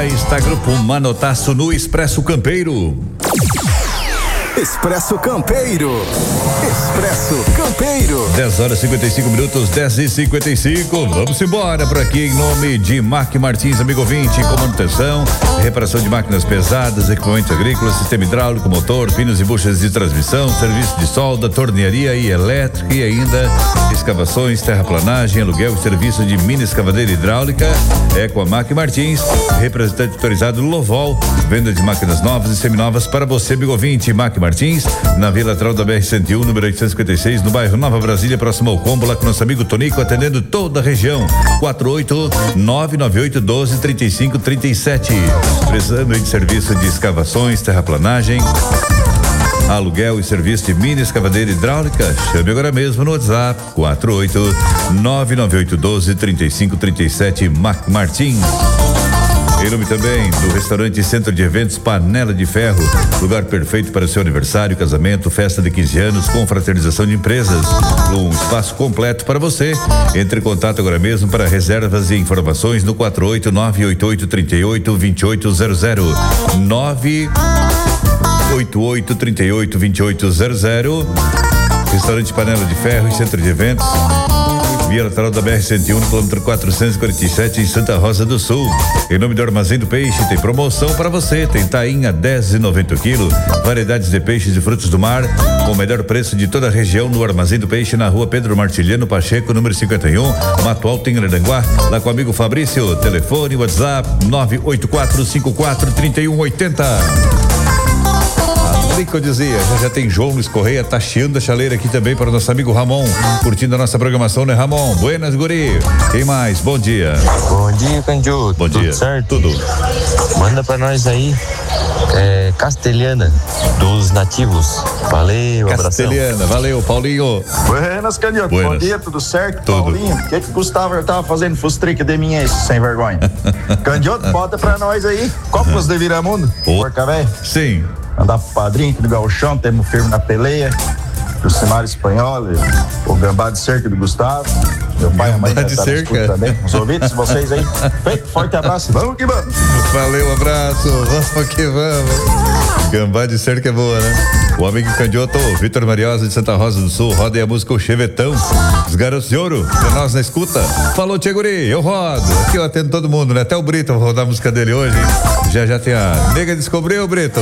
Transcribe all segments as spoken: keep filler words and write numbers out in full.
Já está Grupo Manotaço no Expresso Campeiro. Expresso Campeiro. Expresso Campeiro. dez horas e cinquenta e cinco minutos, dez e cinquenta e cinco. Vamos embora por aqui em nome de Mac Martins, amigo ouvinte, com manutenção, reparação de máquinas pesadas, equipamentos agrícolas, sistema hidráulico, motor, pinos e buchas de transmissão, serviço de solda, tornearia e elétrica e ainda escavações, terraplanagem, aluguel e serviço de mini escavadeira hidráulica. É com a Mac Martins, representante autorizado Lovol, venda de máquinas novas e seminovas para você, amigo ouvinte. Mac Martins, na Vila Lateral da B R cento e um, número oitocentos e cinquenta e seis, no bairro Nova Brasília, próximo ao Combo, lá com nosso amigo Tonico, atendendo toda a região. quatro oito nove nove oito um dois três cinco três sete. Precisando de serviço de escavações, terraplanagem, aluguel e serviço de mini escavadeira hidráulica, chame agora mesmo no WhatsApp quatro oito nove nove oito um dois três cinco três sete. Mac Martins. Em nome também do restaurante Centro de Eventos Panela de Ferro, lugar perfeito para o seu aniversário, casamento, festa de quinze anos, confraternização de empresas, um espaço completo para você. Entre em contato agora mesmo para reservas e informações no quatro oito nove oito oito três oito dois oito zero zero, nove oito oito três oito dois oito zero zero. Restaurante Panela de Ferro e Centro de Eventos, Via Lateral da B R cento e um, quilômetro quatrocentos e quarenta e sete, em Santa Rosa do Sul. Em nome do Armazém do Peixe, tem promoção para você. Tem tainha dez reais e noventa o quilo, variedades de peixes e frutos do mar, com o melhor preço de toda a região no Armazém do Peixe, na rua Pedro Martiliano Pacheco, número cinquenta e um, Mato Alto, em Araranguá, lá com o amigo Fabrício. Telefone, WhatsApp nove oito quatro cinco quatro três um oito zero. Ali que eu dizia, já, já tem João Luiz Correia, tá chiando a chaleira aqui também para o nosso amigo Ramon, curtindo a nossa programação, né, Ramon? Buenas, guri. Quem mais? Bom dia. Bom dia, Candido. Bom Tudo dia. certo? Tudo. Manda pra nós aí, é, Castelhana, dos nativos. Valeu, abração. Castelhana, valeu, Paulinho. Buenas, Candido. Buenas. Bom dia, tudo certo? Tudo. Paulinho, o que que o Gustavo tava fazendo fustrica de mim esse, sem vergonha? Candido, bota pra nós aí, copos de Viramundo, Oh. Porca Véia. Sim. Andar pro padrinho aqui do Gauchão, temos firme na peleia. O Cimário Espanhol, o Gambá de Cerca do Gustavo. Meu pai e a mãe Gambá de tá Cerca. também. Os ouvintes, vocês aí. Feito, forte abraço. Vamos que vamos. Valeu, um abraço. Vamos que vamos. Gambá de cerca é boa, né? O amigo Candioto, Vitor Mariosa de Santa Rosa do Sul, roda aí a música O Chevetão. Os garotos de ouro, pra nós na escuta. Falou, Tia Guri, eu rodo. Aqui eu atendo todo mundo, né? Até o Brito, vou rodar a música dele hoje, hein? Já já tem a Nega Descobriu, Brito.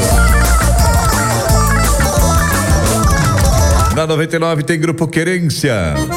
Na noventa e nove tem Grupo Querência.